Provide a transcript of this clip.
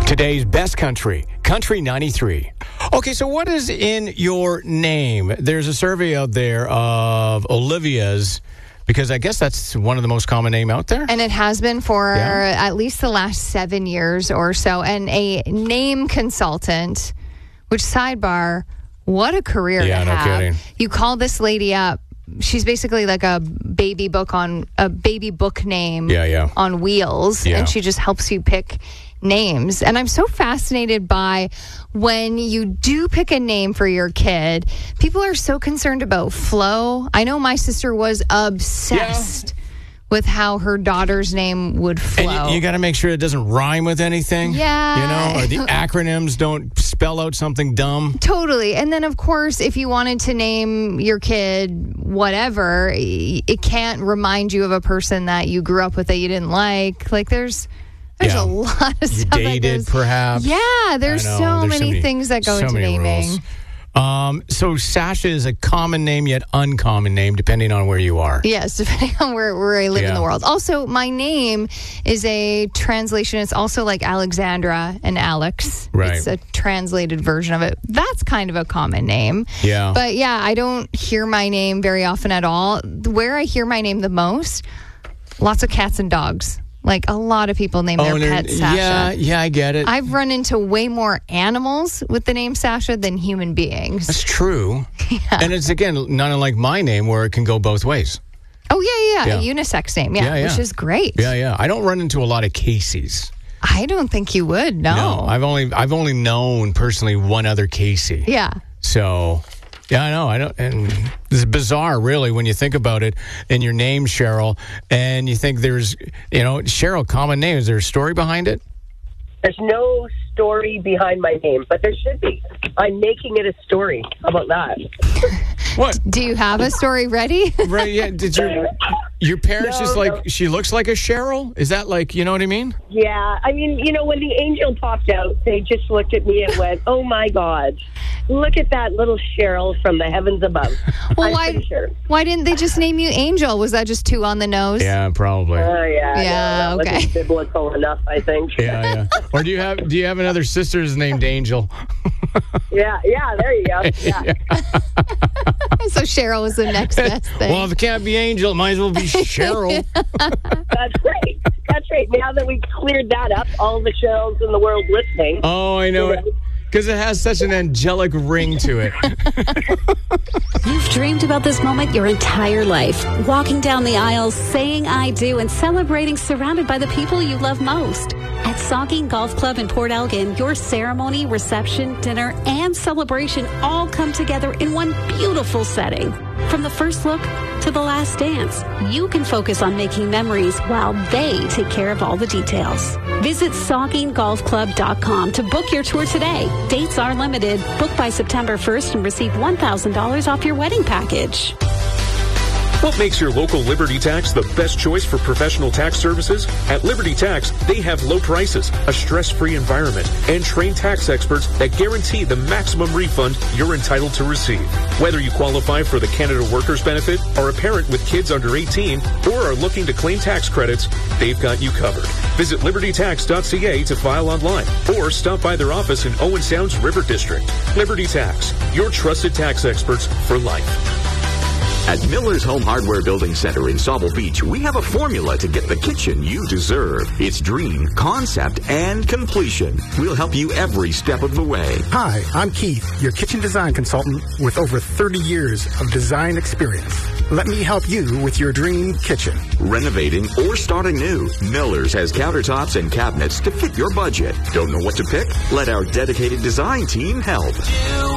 Today's best country, Country 93. Okay, so what is in your name? There's a survey out there of Olivia's, because I guess that's one of the most common name out there. And it has been for at least the last 7 years or so. And a name consultant, which sidebar, what a career to have. No kidding. You call this lady up. She's basically like a baby book name on wheels. Yeah. And she just helps you pick names. And I'm so fascinated by when you do pick a name for your kid, people are so concerned about flow. I know my sister was obsessed with how her daughter's name would flow. And you got to make sure it doesn't rhyme with anything. Yeah. Or the acronyms don't spell out something dumb. Totally. And then, of course, if you wanted to name your kid whatever, it can't remind you of a person that you grew up with that you didn't like. Like, there's a lot of stuff dated, that goes. perhaps. Yeah, there's so many things that go into naming. Rules. So Sasha is a common name, yet uncommon name, depending on where you are. Yes, depending on where I live in the world. Also, my name is a translation. It's also like Alexandra and Alex. Right. It's a translated version of it. That's kind of a common name. Yeah. But yeah, I don't hear my name very often at all. Where I hear my name the most, lots of cats and dogs. Like, a lot of people name their pets Sasha. Yeah, I get it. I've run into way more animals with the name Sasha than human beings. That's true. Yeah. And it's, again, not unlike my name where it can go both ways. Oh, yeah. A unisex name, which is great. Yeah. I don't run into a lot of Caseys. I don't think you would, no. I've only known personally one other Casey. Yeah. So... yeah, I know. I don't, and it's bizarre, really, when you think about it. And your name, Cheryl, and you think there's, Cheryl, common name. Is there a story behind it? There's no story behind my name, but there should be. I'm making it a story. How about that? What? Do you have a story ready? Right? Yeah. Did your parents she looks like a Cheryl? Is that like, you know what I mean? Yeah. I mean, when the angel popped out, they just looked at me and went, "Oh my God, look at that little Cheryl from the heavens above." Well, why didn't they just name you Angel? Was that just too on the nose? Yeah, probably. Yeah. That wasn't biblical enough, I think. Yeah. Or do you have another sister who's named Angel? Yeah. There you go. Yeah. So Cheryl was the next best thing. Well, if it can't be Angel, it might as well be Cheryl. That's great. Now that we cleared that up, all the Cheryls in the world listening. Oh, I know it. Because it has such an angelic ring to it. You've dreamed about this moment your entire life. Walking down the aisles, saying I do, and celebrating surrounded by the people you love most. At Sauking Golf Club in Port Elgin, your ceremony, reception, dinner, and celebration all come together in one beautiful setting. From the first look to the last dance, you can focus on making memories while they take care of all the details. Visit SaukingGolfClub.com to book your tour today. Dates are limited. Book by September 1st and receive $1,000 off your wedding package. What makes your local Liberty Tax the best choice for professional tax services? At Liberty Tax, they have low prices, a stress-free environment, and trained tax experts that guarantee the maximum refund you're entitled to receive. Whether you qualify for the Canada Workers Benefit, are a parent with kids under 18, or are looking to claim tax credits, they've got you covered. Visit libertytax.ca to file online, or stop by their office in Owen Sound's River District. Liberty Tax, your trusted tax experts for life. At Miller's Home Hardware Building Center in Sauble Beach, we have a formula to get the kitchen you deserve. It's dream, concept, and completion. We'll help you every step of the way. Hi, I'm Keith, your kitchen design consultant with over 30 years of design experience. Let me help you with your dream kitchen. Renovating or starting new, Miller's has countertops and cabinets to fit your budget. Don't know what to pick? Let our dedicated design team help.